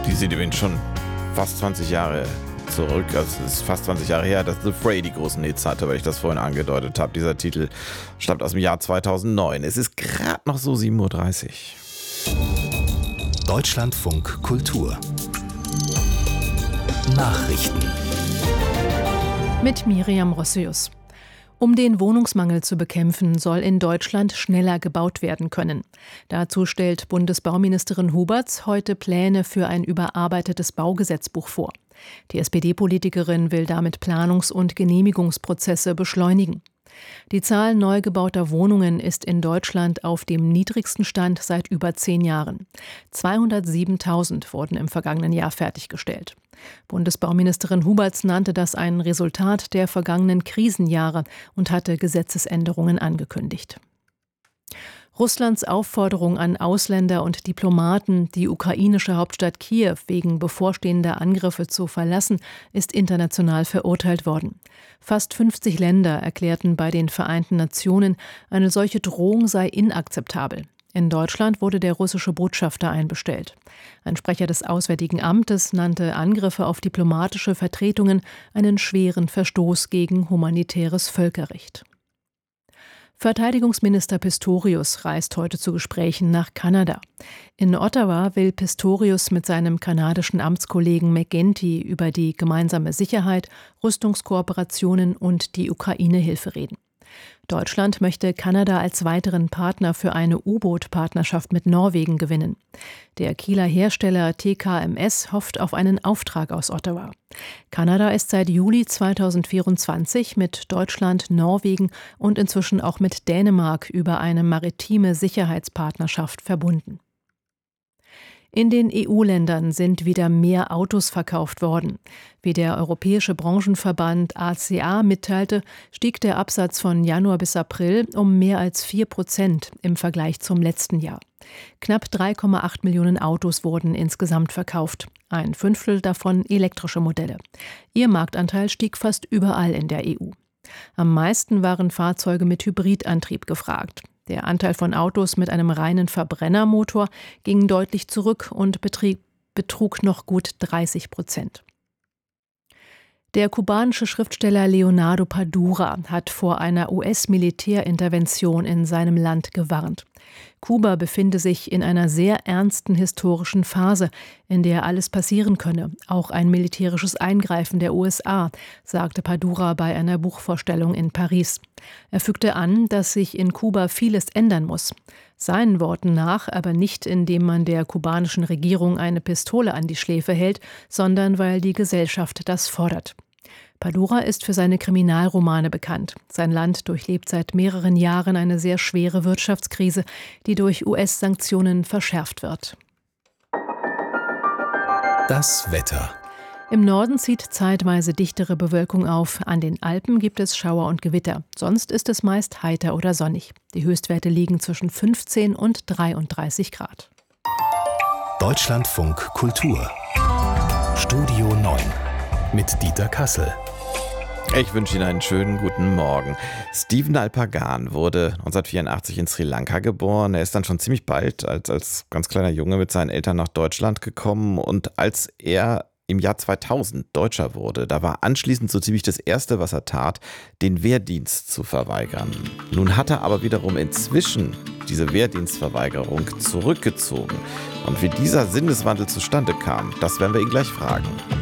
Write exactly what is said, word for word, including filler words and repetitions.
Die sind übrigens schon fast zwanzig Jahre zurück. Also es ist fast zwanzig Jahre her, dass The Fray die großen Hits hatte, weil ich das vorhin angedeutet habe. Dieser Titel stammt aus dem Jahr zweitausendneun. Es ist gerade noch so sieben Uhr dreißig. Deutschlandfunk Kultur Nachrichten mit Miriam Rossius. Um den Wohnungsmangel zu bekämpfen, soll in Deutschland schneller gebaut werden können. Dazu stellt Bundesbauministerin Huberts heute Pläne für ein überarbeitetes Baugesetzbuch vor. Die S P D-Politikerin will damit Planungs- und Genehmigungsprozesse beschleunigen. Die Zahl neu gebauter Wohnungen ist in Deutschland auf dem niedrigsten Stand seit über zehn Jahren. zweihundertsiebentausend wurden im vergangenen Jahr fertiggestellt. Bundesbauministerin Huberts nannte das ein Resultat der vergangenen Krisenjahre und hatte Gesetzesänderungen angekündigt. Russlands Aufforderung an Ausländer und Diplomaten, die ukrainische Hauptstadt Kiew wegen bevorstehender Angriffe zu verlassen, ist international verurteilt worden. Fast fünfzig Länder erklärten bei den Vereinten Nationen, eine solche Drohung sei inakzeptabel. In Deutschland wurde der russische Botschafter einbestellt. Ein Sprecher des Auswärtigen Amtes nannte Angriffe auf diplomatische Vertretungen einen schweren Verstoß gegen humanitäres Völkerrecht. Verteidigungsminister Pistorius reist heute zu Gesprächen nach Kanada. In Ottawa will Pistorius mit seinem kanadischen Amtskollegen McGuinty über die gemeinsame Sicherheit, Rüstungskooperationen und die Ukraine-Hilfe reden. Deutschland möchte Kanada als weiteren Partner für eine U-Boot-Partnerschaft mit Norwegen gewinnen. Der Kieler Hersteller T K M S hofft auf einen Auftrag aus Ottawa. Kanada ist seit Juli zweitausendvierundzwanzig mit Deutschland, Norwegen und inzwischen auch mit Dänemark über eine maritime Sicherheitspartnerschaft verbunden. In den E U-Ländern sind wieder mehr Autos verkauft worden. Wie der Europäische Branchenverband A C A mitteilte, stieg der Absatz von Januar bis April um mehr als vier Prozent im Vergleich zum letzten Jahr. Knapp drei Komma acht Millionen Autos wurden insgesamt verkauft, ein Fünftel davon elektrische Modelle. Ihr Marktanteil stieg fast überall in der E U. Am meisten waren Fahrzeuge mit Hybridantrieb gefragt. Der Anteil von Autos mit einem reinen Verbrennermotor ging deutlich zurück und betrieb, betrug noch gut dreißig Prozent. Der kubanische Schriftsteller Leonardo Padura hat vor einer U S-Militärintervention in seinem Land gewarnt. Kuba befinde sich in einer sehr ernsten historischen Phase, in der alles passieren könne, auch ein militärisches Eingreifen der U S A, sagte Padura bei einer Buchvorstellung in Paris. Er fügte an, dass sich in Kuba vieles ändern muss. Seinen Worten nach aber nicht, indem man der kubanischen Regierung eine Pistole an die Schläfe hält, sondern weil die Gesellschaft das fordert. Padura ist für seine Kriminalromane bekannt. Sein Land durchlebt seit mehreren Jahren eine sehr schwere Wirtschaftskrise, die durch U S-Sanktionen verschärft wird. Das Wetter. Im Norden zieht zeitweise dichtere Bewölkung auf. An den Alpen gibt es Schauer und Gewitter. Sonst ist es meist heiter oder sonnig. Die Höchstwerte liegen zwischen fünfzehn und dreiunddreißig Grad. Deutschlandfunk Kultur Studio neun mit Dieter Kassel. Ich wünsche Ihnen einen schönen guten Morgen. Stephen Alpagan wurde neunzehnhundertvierundachtzig in Sri Lanka geboren. Er ist dann schon ziemlich bald als, als ganz kleiner Junge mit seinen Eltern nach Deutschland gekommen. Und als er im Jahr zweitausend Deutscher wurde, da war anschließend so ziemlich das Erste, was er tat, den Wehrdienst zu verweigern. Nun hat er aber wiederum inzwischen diese Wehrdienstverweigerung zurückgezogen. Und wie dieser Sinneswandel zustande kam, das werden wir ihn gleich fragen.